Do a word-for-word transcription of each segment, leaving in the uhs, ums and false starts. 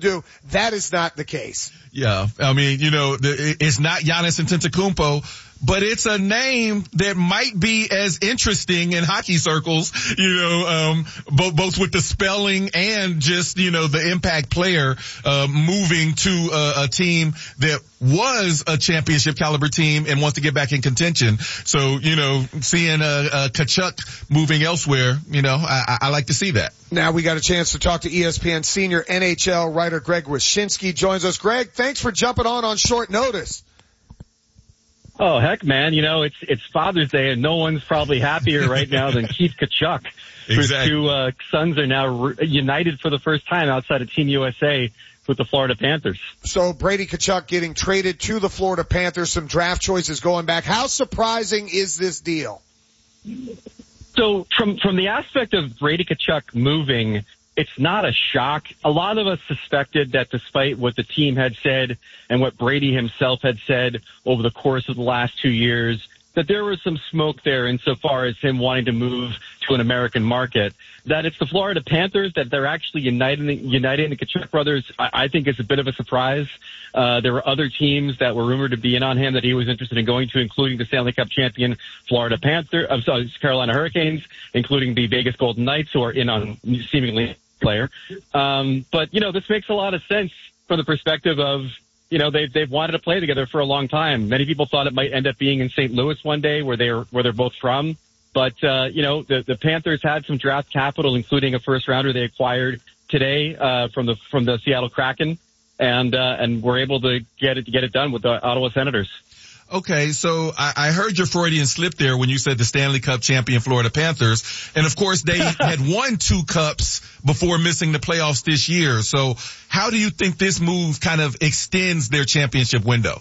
do. That is not the case. Yeah. I mean, you know, the, it's not Giannis Antetokounmpo, but it's a name that might be as interesting in hockey circles, you know, um, both, both with the spelling and just, you know, the impact player, uh, moving to a, a team that was a championship caliber team and wants to get back in contention. So, you know, seeing a, a Tkachuk moving elsewhere, you know, I, I like to see that. Now we got a chance to talk to E S P N senior N H L writer Greg Wyshynski joins us. Greg, thanks for jumping on on short notice. Oh, heck, man. You know, it's it's Father's Day, and no one's probably happier right now than Keith Tkachuk. Exactly. Whose two uh, sons are now re- united for the first time outside of Team U S A with the Florida Panthers. So Brady Tkachuk getting traded to the Florida Panthers, some draft choices going back. How surprising is this deal? So from from the aspect of Brady Tkachuk moving, it's not a shock. A lot of us suspected that despite what the team had said and what Brady himself had said over the course of the last two years, that there was some smoke there insofar as him wanting to move to an American market. That it's the Florida Panthers, that they're actually uniting, uniting the Tkachuk brothers, I, I think is a bit of a surprise. Uh, there were other teams that were rumored to be in on him that he was interested in going to, including the Stanley Cup champion Florida Panther, I'm sorry, Carolina Hurricanes, including the Vegas Golden Knights, who are in on seemingly player. Um, but, you know, this makes a lot of sense from the perspective of, you know, they've, they've wanted to play together for a long time. Many people thought it might end up being in Saint Louis one day where they're, where they're both from. But, uh, you know, the, the Panthers had some draft capital, including a first rounder they acquired today, uh, from the, from the Seattle Kraken. And, uh, and were able to get it, get it done with the Ottawa Senators. Okay, so I, I heard your Freudian slip there when you said the Stanley Cup champion Florida Panthers. And of course they had won two cups before missing the playoffs this year. So how do you think this move kind of extends their championship window?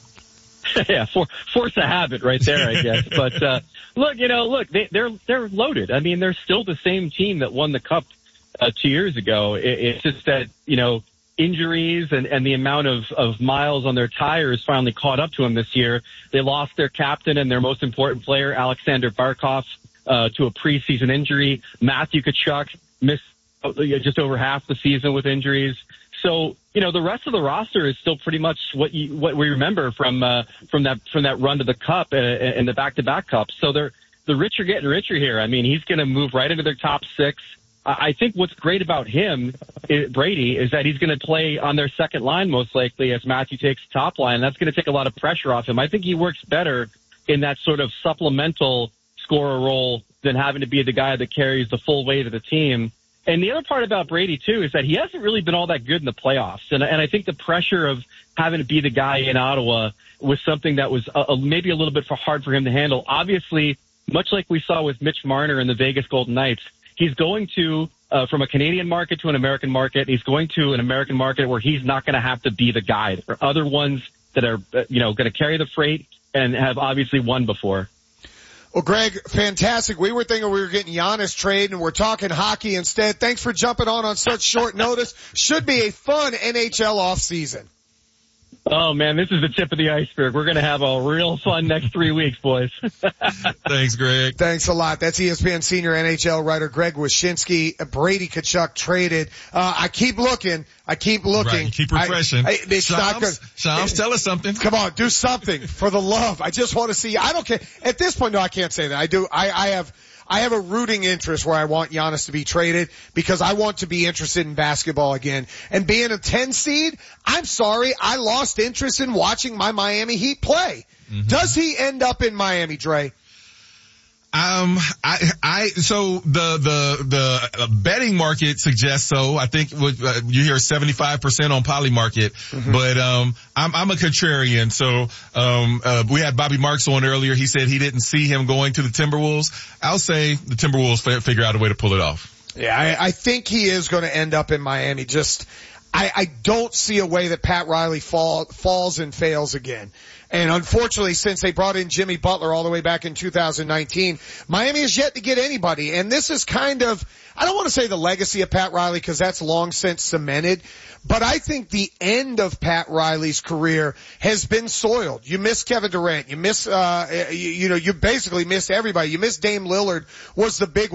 Yeah, for, force a habit right there, I guess. But, uh, look, you know, look, they, they're, they're loaded. I mean, they're still the same team that won the cup, uh, two years ago. It, it's just that, you know, injuries and, and the amount of, of miles on their tires finally caught up to them this year. They lost their captain and their most important player, Alexander Barkov, uh, to a preseason injury. Matthew Tkachuk missed just over half the season with injuries. So, you know, the rest of the roster is still pretty much what you, what we remember from, uh, from that, from that run to the cup and, and the back-to-back cups. So they're, the rich are getting richer here. I mean, he's going to move right into their top six. I think what's great about him, Brady, is that he's going to play on their second line most likely as Matthew takes the top line. That's going to take a lot of pressure off him. I think he works better in that sort of supplemental scorer role than having to be the guy that carries the full weight of the team. And the other part about Brady, too, is that he hasn't really been all that good in the playoffs. And, and I think the pressure of having to be the guy in Ottawa was something that was a, a, maybe a little bit for hard for him to handle. Obviously, much like we saw with Mitch Marner and the Vegas Golden Knights, he's going to, uh, from a Canadian market to an American market, he's going to an American market where he's not going to have to be the guy. There are other ones that are, uh, you know, going to carry the freight and have obviously won before. Well, Greg, fantastic. We were thinking we were getting Giannis trade and we're talking hockey instead. Thanks for jumping on on such short notice. Should be a fun N H L offseason. Oh, man, this is the tip of the iceberg. We're going to have a real fun next three weeks, boys. Thanks, Greg. Thanks a lot. That's E S P N senior N H L writer Greg Wyshynski. Brady Tkachuk traded. Uh, I keep looking. I keep looking. Right, keep refreshing. I, I, it's Shams, not good. Shams, tell us something. Come on, do something for the love. I just want to see. I don't care. At this point, no, I can't say that. I do. I, I have. I have a rooting interest where I want Giannis to be traded because I want to be interested in basketball again. And being a ten seed, I'm sorry, I lost interest in watching my Miami Heat play. Mm-hmm. Does he end up in Miami, Dre? Um, I, I, so the, the, the betting market suggests so. I think what, uh, you hear seventy-five percent on Poly Market, mm-hmm. but, um, I'm, I'm a contrarian. So, um, uh, we had Bobby Marks on earlier. He said he didn't see him going to the Timberwolves. I'll say the Timberwolves f- figure out a way to pull it off. Yeah, I, I think he is going to end up in Miami. Just, I, I don't see a way that Pat Riley fall, falls and fails again. And unfortunately, since they brought in Jimmy Butler all the way back in two thousand nineteen, Miami has yet to get anybody. And this is kind of, I don't want to say the legacy of Pat Riley because that's long since cemented, but I think the end of Pat Riley's career has been soiled. You miss Kevin Durant. You miss, uh, you, you know, you basically miss everybody. You miss Dame Lillard was the big one.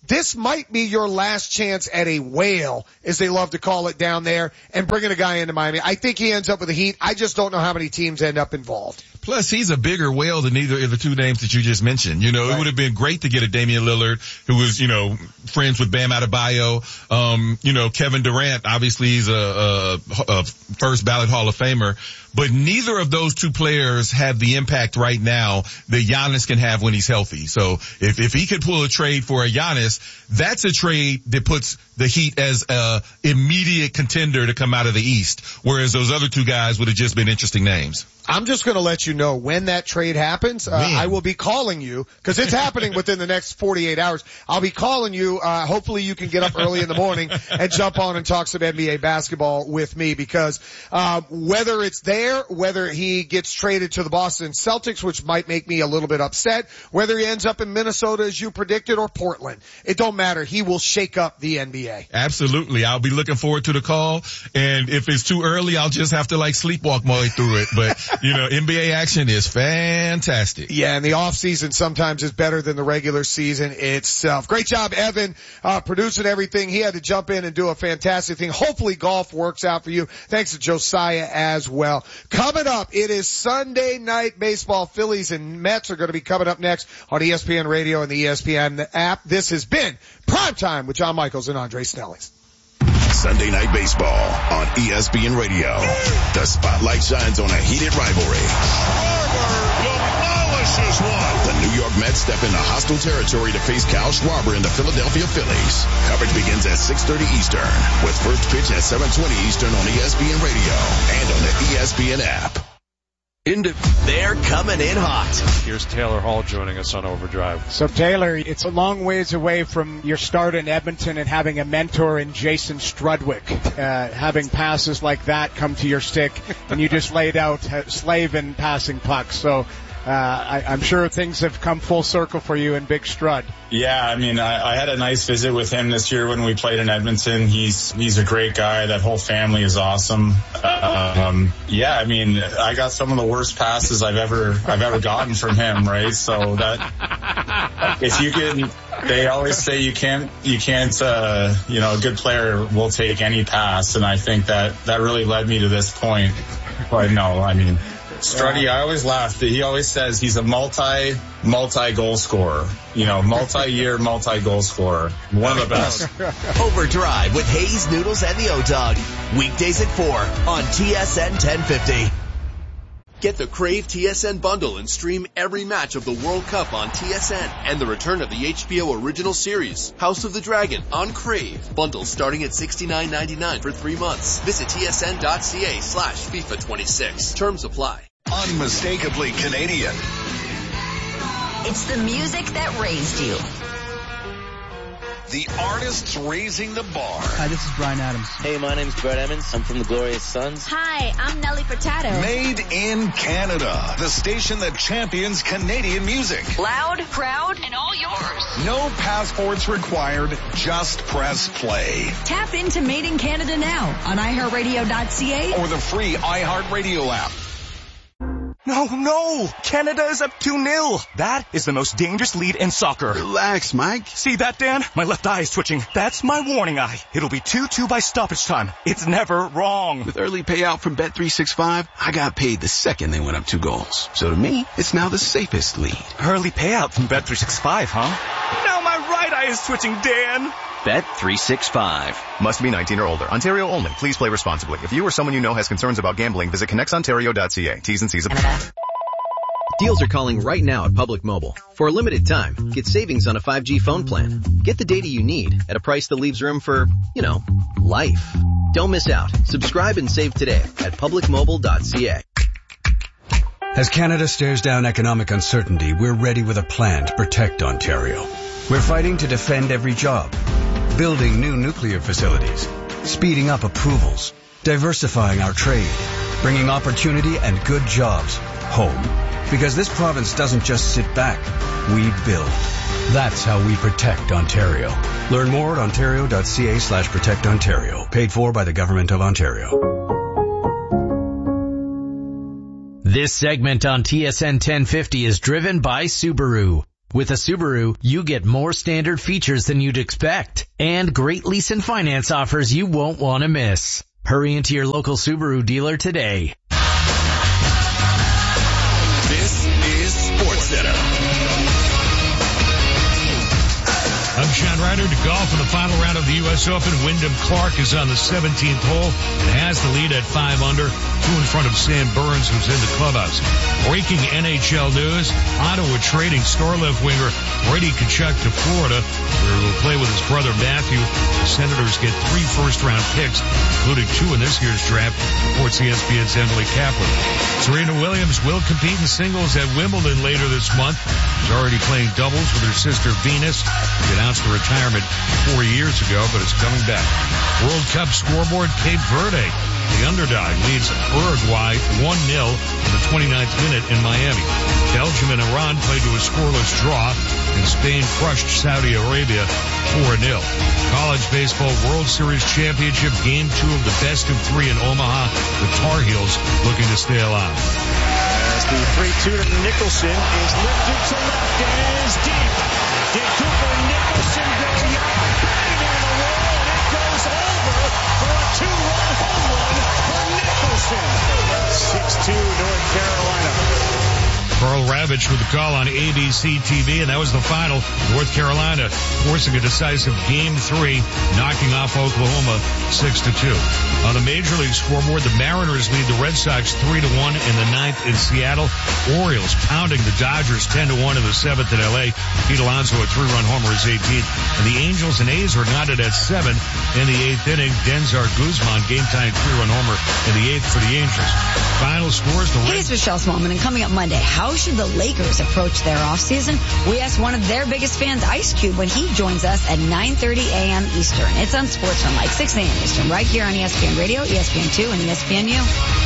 this might be your last chance at a whale, as they love to call it down there, and bringing a guy into Miami. I think he ends up with the Heat. I just don't know how many teams end up involved. Plus, he's a bigger whale than either of the two names that you just mentioned. You know, right. It would have been great to get a Damian Lillard, who was, you know, friends with Bam Adebayo. Um, you know, Kevin Durant, obviously he's a, a, a first ballot Hall of Famer. But neither of those two players have the impact right now that Giannis can have when he's healthy. So if, if he could pull a trade for a Giannis, that's a trade that puts the Heat as a immediate contender to come out of the East. Whereas those other two guys would have just been interesting names. I'm just going to let you know when that trade happens. Uh, I will be calling you because it's happening within the next forty-eight hours. I'll be calling you. Uh, hopefully you can get up early in the morning and jump on and talk some N B A basketball with me because, uh, whether it's there, whether he gets traded to the Boston Celtics, which might make me a little bit upset, whether he ends up in Minnesota as you predicted or Portland, it don't matter. He will shake up the N B A. Absolutely. I'll be looking forward to the call. And if it's too early, I'll just have to like sleepwalk my way through it. But you know, N B A action is fantastic. Yeah, and the off season sometimes is better than the regular season itself. Great job, Evan, uh, producing everything. He had to jump in and do a fantastic thing. Hopefully golf works out for you. Thanks to Josiah as well. Coming up, it is Sunday night baseball. Phillies and Mets are going to be coming up next on E S P N Radio and the E S P N app. This has been Primetime with John Michaels and Andre Snelling. Sunday Night Baseball on E S P N Radio. The spotlight shines on a heated rivalry. Schwarber demolishes one. The New York Mets step into hostile territory to face Kyle Schwarber and the Philadelphia Phillies. Coverage begins at six thirty Eastern with first pitch at seven twenty Eastern on E S P N Radio and on the E S P N app. Into They're coming in hot. Here's Taylor Hall joining us on Overdrive. So Taylor, it's a long ways away from your start in Edmonton and having a mentor in Jason Strudwick, uh, having passes like that come to your stick, and you just laid out uh, slaving passing pucks. So uh, I, I'm sure things have come full circle for you in Big Strud. Yeah, I mean, I, I had a nice visit with him this year when we played in Edmonton. He's he's a great guy. That whole family is awesome. Um, yeah, I mean, I got some of the worst passes I've ever I've ever gotten from him, right? So that if you can, they always say you can't you can't uh, you know, a good player will take any pass, and I think that that really led me to this point. But no, I mean. Struddy, I always laugh that he always says he's a multi, multi-goal scorer. You know, multi-year, multi-goal scorer. One of the best. Overdrive with Hayes, Noodles, and the O-Dog. Weekdays at four on T S N ten fifty. Get the Crave T S N bundle and stream every match of the World Cup on T S N and the return of the H B O original series, House of the Dragon, on Crave. Bundle starting at sixty-nine ninety-nine for three months. Visit tsn.ca slash FIFA twenty-six. Terms apply. Unmistakably Canadian. It's the music that raised you. The artists raising the bar. Hi, this is Bryan Adams. Hey, my name's Brett Emmons. I'm from the Glorious Sons. Hi, I'm Nelly Furtado. Made in Canada. The station that champions Canadian music. Loud, proud, and all yours. No passports required. Just press play. Tap into Made in Canada now on i heart radio dot c a or the free iHeartRadio app. No, no! Canada is up two nil. That is the most dangerous lead in soccer. Relax, Mike. See that, Dan? My left eye is twitching. That's my warning eye. It'll be two two by stoppage time. It's never wrong. With early payout from Bet three sixty-five, I got paid the second they went up two goals. So to me, it's now the safest lead. Early payout from Bet three sixty-five, huh? Now my right eye is twitching, Dan. Bet three sixty-five. Must be nineteen or older. Ontario only. Please play responsibly. If you or someone you know has concerns about gambling, visit connects ontario dot c a. T's and C's apply. Deals are calling right now at Public Mobile. For a limited time, get savings on a five G phone plan. Get the data you need at a price that leaves room for, you know, life. Don't miss out. Subscribe and save today at public mobile dot c a. As Canada stares down economic uncertainty, we're ready with a plan to protect Ontario. We're fighting to defend every job, building new nuclear facilities, speeding up approvals, diversifying our trade, bringing opportunity and good jobs home. Because this province doesn't just sit back, we build. That's how we protect Ontario. Learn more at ontario dot c a slash protect Ontario. Paid for by the Government of Ontario. This segment on T S N ten fifty is driven by Subaru. With a Subaru, you get more standard features than you'd expect, and great lease and finance offers you won't want to miss. Hurry into your local Subaru dealer today. This is SportsCenter. I'm Sean Ryder to golf in the final round of the U S Open. Wyndham Clark is on the seventeenth hole and has the lead at five under, two in front of Sam Burns, who's in the clubhouse. Breaking N H L news, Ottawa trading star left winger Brady Tkachuk to Florida, where he'll play with his brother Matthew. The Senators get three first-round picks, including two in this year's draft, reports E S P N's Emily Kaplan. Serena Williams will compete in singles at Wimbledon later this month. She's already playing doubles with her sister Venus. She announced her retirement four years ago, but is coming back. World Cup scoreboard, Cape Verde, the underdog, leads Uruguay one nil in the twenty-ninth minute in Miami. Belgium and Iran played to a scoreless draw, and Spain crushed Saudi Arabia four nil. College Baseball World Series Championship, Game two of the best of three in Omaha. The Tar Heels looking to stay alive. As the three two to Nicholson is lifted to left and is deep. Did Cooper Nicholson go yard? Bang near the wall, and it goes over for a two-run home run for Nicholson. six two North Carolina. Carl Ravitch with the call on A B C T V, and that was the final. North Carolina forcing a decisive game three, knocking off Oklahoma six to two. On the Major League scoreboard, the Mariners lead the Red Sox three to one in the ninth in Seattle. Orioles pounding the Dodgers ten to one in the seventh in L A. Pete Alonso, a three-run homer, is eighteenth. And the Angels and A's are knotted at seven in the eighth inning. Denzar Guzman, game-tying three-run homer in the eighth for the Angels. Final scores, the Hey, it's Michelle Smallman, and coming up Monday, how should the Lakers approach their offseason? We asked one of their biggest fans, Ice Cube, when he joins us at nine thirty a.m. Eastern. It's on Sportsman, like six a.m. Eastern, right here on E S P N Radio, E S P N two, and E S P N U.